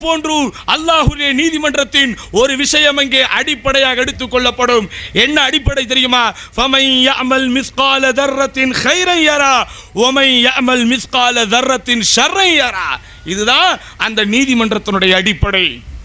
போன்று அல்லாஹ்வுடைய நீதிமன்றத்தின் ஒரு விஷயம் அங்கே அடிப்படையாக எடுத்துக் கொள்ளப்படும். என்ன அடிப்படை தெரியுமா? ஃபமன் யஅமல் மிஸ்கால தர்ரத்தின் கைரன் யரா வமன் யஅமல் மிஸ்கால தர்ரத்தின் ஷர்ரன் யரா. இதுதான் அந்த நீதிமன்றத்தினுடைய அடிப்படை.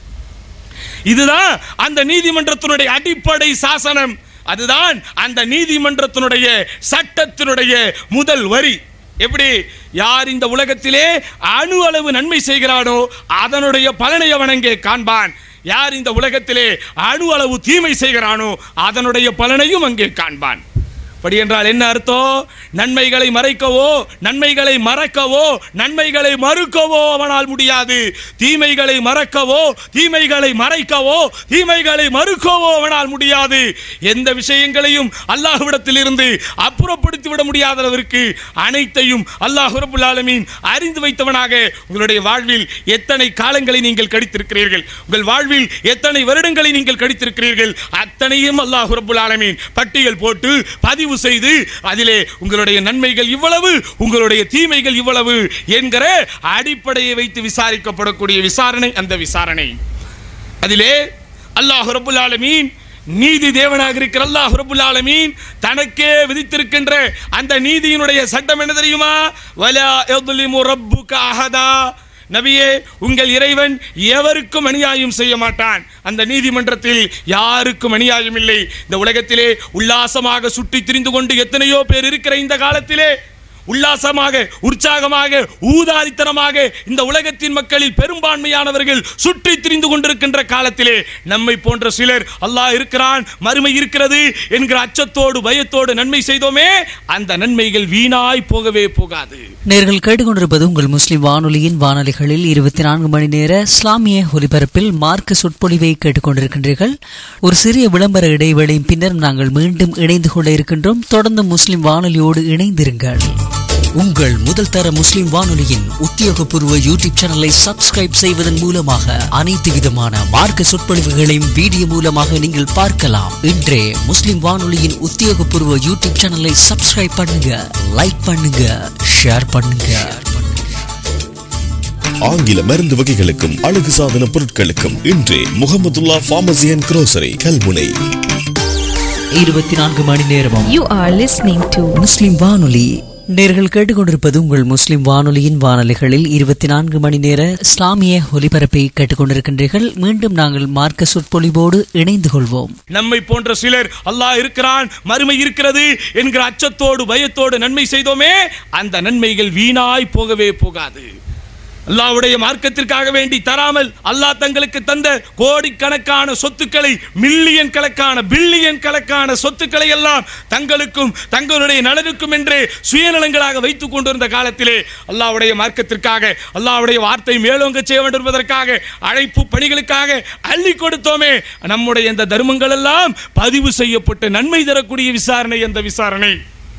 இதுதான் அந்த நீதிமன்றத்தினுடைய அடிப்படை சாசனம். அதுதான் அந்த நீதிமன்றத்தினுடைய சட்டத்தினுடைய முதல் வரி. எப்படி? யார் இந்த உலகத்திலே அணு அளவு நன்மை செய்கிறானோ அதனுடைய பலனை அவன் அங்கே காண்பான். யார் இந்த உலகத்திலே அணு அளவு தீமை செய்கிறானோ அதனுடைய பலனையும் அங்கே காண்பான். அப்படி என்றால் என்ன அர்த்தம்? நன்மைகளை மறைக்கவோ நன்மைகளை மறக்கவோ நன்மைகளை மறுக்கவோ அவனால் முடியாது. தீமைகளை மறக்கவோ தீமைகளை மறைக்கவோ தீமைகளை மறுக்கவோ அவனால் முடியாது. எந்த விஷயங்களையும் அல்லாஹ்விடத்தில் இருந்து அப்புறப்படுத்தி விட முடியாதவருக்கு அனைத்தையும் அல்லாஹ் ரப்பல் ஆலமீன் அறிந்து வைத்தவனாக உங்களுடைய வாழ்வில் எத்தனை காலங்களை நீங்கள் கழித்திருக்கிறீர்கள், உங்கள் வாழ்வில் எத்தனை வருடங்களை நீங்கள் கழித்திருக்கிறீர்கள், அத்தனையும் அல்லாஹ் ரப்பல் ஆலமீன் பட்டியல் போட்டு பதிவு செய்து அதிலே உங்களுடைய நன்மைகள் இவ்வளவு உங்களுடைய தீமைகள் இவ்வளவு என்கிற அடிப்படையை வைத்து விசாரிக்கப்படக்கூடிய விசாரணை அந்த விசாரணை. அதிலே அல்லாஹ் ரப்பல் ஆலமீன் நீதி தேவனாக இருக்கிற அல்லாஹ் ரப்பல் ஆலமீன் தனக்கே விதித்திருக்கின்ற அந்த நீதியினுடைய சட்டம் என்ன தெரியுமா? வலா யظ்லிமு ரப்புக அஹதா. நபியே, உங்கள் இறைவன் எவருக்கும் அநியாயம் செய்ய மாட்டான். அந்த நீதிமன்றத்தில் யாருக்கும் அநியாயம் இல்லை. இந்த உலகத்திலே உல்லாசமாக சுற்றி திரிந்து கொண்டு எத்தனையோ பேர் இருக்கிற இந்த காலத்திலே உல்லாசமாக உற்சாகமாக ஊதாரித்தனமாக இந்த உலகத்தின் மக்களில் பெரும்பான்மையானவர்கள் சுற்றி திரிந்து கொண்டிருக்கின்ற காலத்திலே நம்மை போன்ற சிலர் அல்லாஹ் இருக்கிறான், மறுமை இருக்கிறது என்கிற அச்சத்தோடு பயத்தோடு நன்மை செய்தோமே, அந்த நன்மைகள் வீணாய் போகவே போகாது. நேர்கள் கேட்டுக்கொண்டிருப்பது உங்கள் முஸ்லிம் வானொலியின் வானொலிகளில் 24 மணி நேர இஸ்லாமிய ஒலிபரப்பில் மார்க்க சொற்பொழிவை கேட்டுக்கொண்டிருக்கின்றீர்கள். ஒரு சிறிய விளம்பர இடைவேளையின் பின்னர் நாங்கள் மீண்டும் இணைந்து கொள்ள இருக்கின்றோம். தொடர்ந்து முஸ்லிம் வானொலியோடு இணைந்திருங்கள். உங்கள் முதல் தர முஸ்லிம் வானொலியின் உத்தியோகபூர்வ யூடியூப் சேனலை சப்ஸ்கிரைப் செய்வதன் மூலமாக அனைத்து விதமான மார்க்க சொற்பொழிவுகளையும் வீடியோ மூலமாக நீங்கள் பார்க்கலாம். இன்றே முஸ்லிம் வானொலியின் உத்தியோகபூர்வ யூடியூப் சேனலை சப்ஸ்கிரைப் பண்ணுங்க, லைக் பண்ணுங்க, ஷேர் பண்ணுங்க. ஆங்கில மருந்து வகைகளுக்கும் அழகு சாதன பொருட்களுக்கும் இன்றே முஹம்மதுல்லா ஃபார்மசி அண்ட் குரோசரி கல்முனை. 24 மணி நேரமும் You are listening to முஸ்லிம் வானொலி. நேர்கள் கேட்டுக்கொண்டிருப்பது உங்கள் முஸ்லிம் வானொலியின் வானொலிகளில் 24 மணி நேர இஸ்லாமிய ஒலிபரப்பை கேட்டுக்கொண்டிருக்கின்றீர்கள். மீண்டும் நாங்கள் மார்க்க சொற்பொழிவோடு இணைந்து கொள்வோம். நம்மை போன்ற சிலர் அல்லாஹ் இருக்கிறான், மறுமை இருக்கிறது என்கிற அச்சத்தோடு பயத்தோடு நன்மை செய்தோமே, அந்த நன்மைகள் வீணாய் போகவே போகாது. அல்லாஹ்வுடைய மார்க்கத்திற்காக வேண்டி தராமல் அல்லாஹ் தங்களுக்கு தந்த கோடிக்கணக்கான சொத்துக்களை, மில்லியன் கணக்கான பில்லியன் கணக்கான சொத்துக்களை எல்லாம் தங்களுக்கும் தங்களுடைய நலனுக்கும் என்று சுயநலங்களாக வைத்துக் கொண்டிருந்த காலத்திலே அல்லாஹ்வுடைய மார்க்கத்திற்காக அல்லாஹ்வுடைய வார்த்தை மேலோங்க செய்ய வேண்டும் என்பதற்காக அழைப்பு பணிகளுக்காக அள்ளி கொடுத்தோமே, நம்முடைய இந்த தர்மங்கள் எல்லாம் பதிவு செய்யப்பட்டு நன்மை தரக்கூடிய விசாரணை அந்த விசாரணை.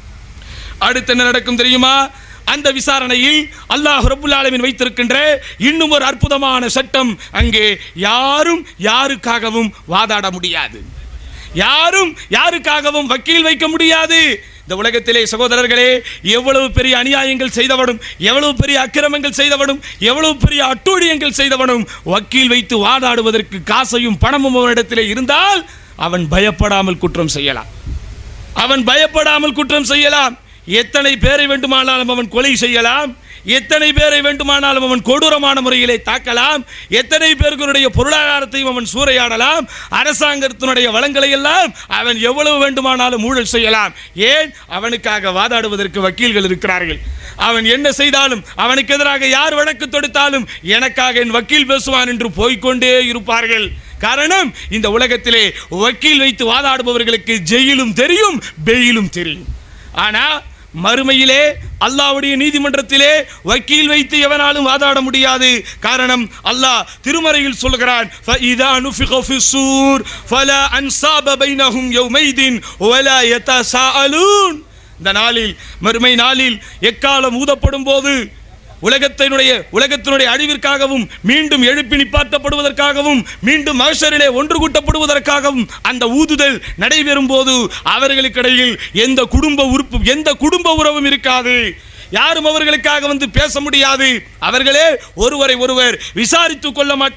அடுத்து என்ன நடக்கும் தெரியுமா? அந்த விசாரணையில் அல்லாஹ் ரப்பல் ஆலமீன் வைத்திருக்கின்ற இன்னும் ஒரு அற்புதமான சட்டம். அங்கே யாரும் யாருக்காகவும் வாதாட முடியாது, யாரும் யாருக்காகவும் வக்கீல் வைக்க முடியாது. இந்த உலகத்திலே சகோதரர்களே, எவ்வளவு பெரிய அநியாயங்கள் செய்தவனும், எவ்வளவு பெரிய அக்கிரமங்கள் செய்தவனும், எவ்வளவு பெரிய அட்டூழியங்கள் செய்தவனும் வக்கீல் வைத்து வாதாடுவதற்கு காசையும் பணமும் அவனிடத்திலே இருந்தால் அவன் பயப்படாமல் குற்றம் செய்யலாம். அவன் பயப்படாமல் குற்றம் செய்யலாம். எத்தனை பேரை வேண்டுமானாலும் அவன் கொலை செய்யலாம், எத்தனை பேரை வேண்டுமானாலும் அவன் கொடூரமான முறையிலே தாக்கலாம், எத்தனை பேர்களுடைய பொருளாதாரத்தையும் அவன் சூறையாடலாம், அரசாங்கத்தினுடைய வளங்களை எல்லாம் அவன் எவ்வளவு வேண்டுமானாலும் ஊழல் செய்யலாம். ஏன்? அவனுக்காக வாதாடுவதற்கு வக்கீல்கள் இருக்கிறார்கள். அவன் என்ன செய்தாலும், அவனுக்கு எதிராக யார் வழக்கு தொடுத்தாலும் எனக்காக என் வக்கீல் பேசுவான் என்று போய்கொண்டே இருப்பார்கள். காரணம், இந்த உலகத்திலே வக்கீல் வைத்து வாதாடுபவர்களுக்கு ஜெயிலும் தெரியும், பெயிலும் தெரியும். ஆனா மறுமையிலே அல்லாஹ்வுடைய நீதிமன்றத்திலே வக்கீல் வைத்து எவனாலும் வாதாட முடியாது. காரணம், அல்லாஹ் திருமறையில் சொல்கிறான், ஃபஇதா நுஃபிக ஃபிஸ்ஸூர் ஃபலா அன்ஸாப பைனஹும் யௌமைதின் வலா யதஸாஅலூன். இந்த நாளில், மறுமை நாளில் எக்காலம் ஊதப்படும் போது உலகத்தினுடைய அழிவிற்காகவும் மீண்டும் எழுப்பி நிப்பாட்டப்படுவதற்காகவும் மீண்டும் மஹ்ஷரிலே ஒன்று கூட்டப்படுவதற்காகவும் அந்த ஊதுதல் நடைபெறும் போது அவர்களுக்கிடையில் எந்த குடும்ப உறவும் இருக்காது. யாரும் அவர்களுக்காக வந்து பேச முடியாது. அவர்களே ஒருவரை ஒருவர் விசாரித்துக் கொள்ள மாட்டார்கள்.